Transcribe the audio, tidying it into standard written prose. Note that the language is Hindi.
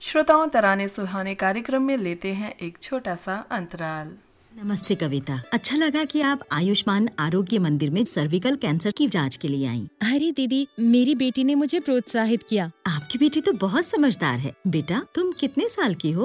श्रोताओं, तराने सुहाने कार्यक्रम में लेते हैं एक छोटा सा अंतराल। नमस्ते कविता, अच्छा लगा कि आप आयुष्मान आरोग्य मंदिर में सर्विकल कैंसर की जांच के लिए आईं। अरे दीदी, मेरी बेटी ने मुझे प्रोत्साहित किया। आपकी बेटी तो बहुत समझदार है। बेटा, तुम कितने साल की हो?